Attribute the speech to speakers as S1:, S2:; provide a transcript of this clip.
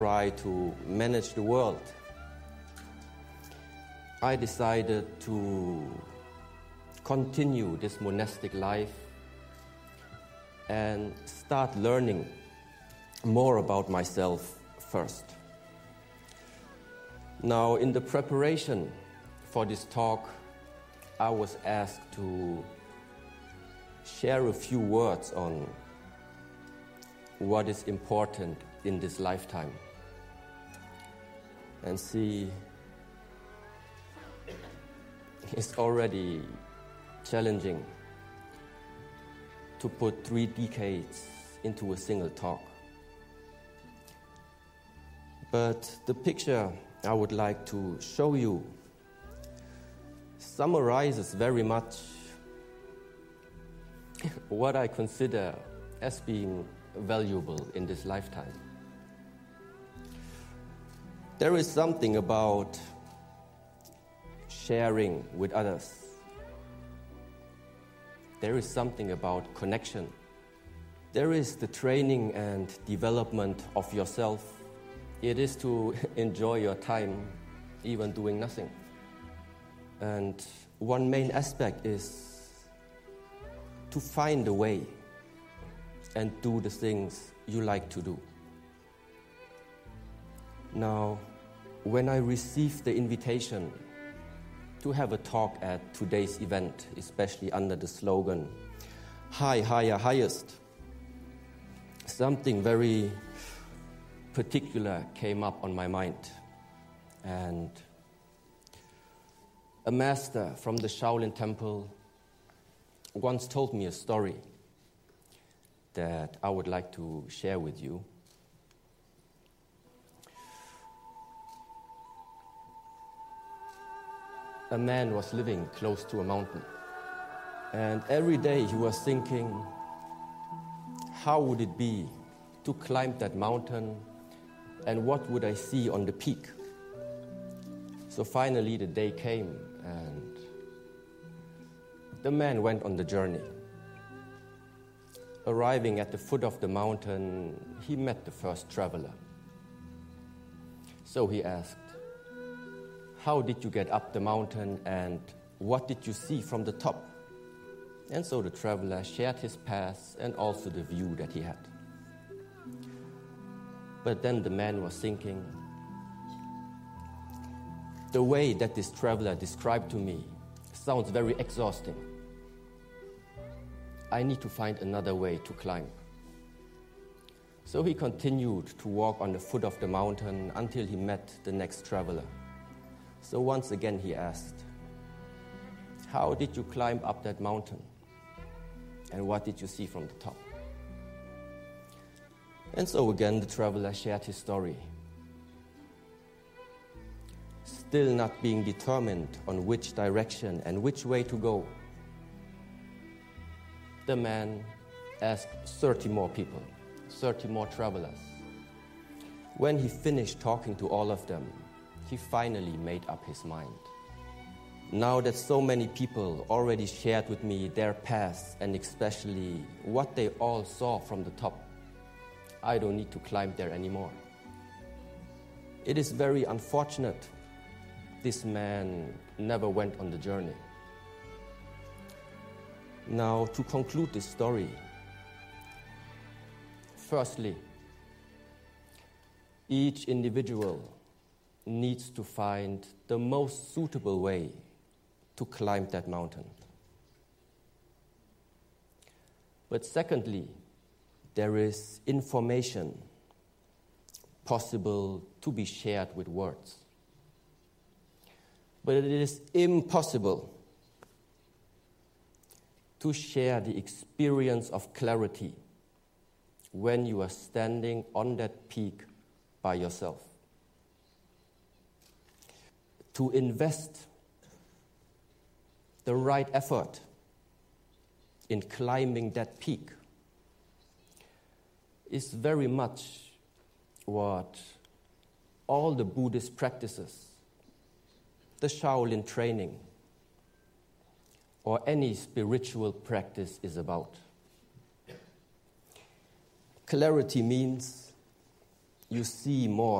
S1: try to manage the world, I decided to continue this monastic life and start learning more about myself first. Now, in the preparation for this talk, I was asked to share a few words on what is important in this lifetime. And see, it's already challenging to put 3 decades into a single talk. But the picture I would like to show you summarizes very much what I consider as being valuable in this lifetime. There is something about sharing with others. There is something about connection. There is the training and development of yourself. It is to enjoy your time, even doing nothing. And one main aspect is to find a way and do the things you like to do. Now, when I received the invitation to have a talk at today's event, especially under the slogan, High, Higher, Highest, something very particular came up on my mind. And a master from the Shaolin Temple once told me a story that I would like to share with you. A man was living close to a mountain, and every day he was thinking, how would it be to climb that mountain, and what would I see on the peak? So finally the day came, and the man went on the journey. Arriving at the foot of the mountain, he met the first traveler. So he asked, how did you get up the mountain, and what did you see from the top? And so the traveler shared his path and also the view that he had. But then the man was thinking, the way that this traveler described to me sounds very exhausting. I need to find another way to climb. So he continued to walk on the foot of the mountain until he met the next traveler. So once again he asked, how did you climb up that mountain? And what did you see from the top? And so again the traveler shared his story. Still not being determined on which direction and which way to go, the man asked 30 more people, 30 more travelers. When he finished talking to all of them, he finally made up his mind. Now that so many people already shared with me their paths and especially what they all saw from the top, I don't need to climb there anymore. It is very unfortunate this man never went on the journey. Now, to conclude this story, firstly, each individual needs to find the most suitable way to climb that mountain. But secondly, there is information possible to be shared with words. But it is impossible to share the experience of clarity when you are standing on that peak by yourself. To invest the right effort in climbing that peak is very much what all the Buddhist practices, the Shaolin training, or any spiritual practice is about. Clarity means you see more